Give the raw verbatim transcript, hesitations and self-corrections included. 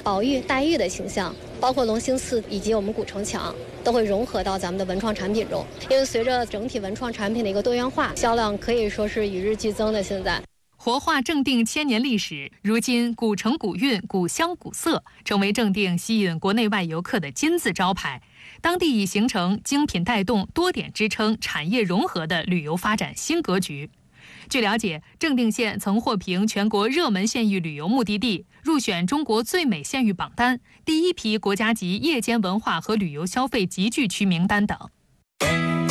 宝玉、黛玉的形象，包括龙兴寺以及我们古城墙，都会融合到咱们的文创产品中。因为随着整体文创产品的一个多元化，销量可以说是与日俱增的。现在。 活化正定千年历史，如今古城古韵、古香古色，成为正定吸引国内外游客的金字招牌。当地已形成精品带动、多点支撑、产业融合的旅游发展新格局。据了解，正定县曾获评全国热门县域旅游目的地，入选中国最美县域榜单、第一批国家级夜间文化和旅游消费集聚区名单等。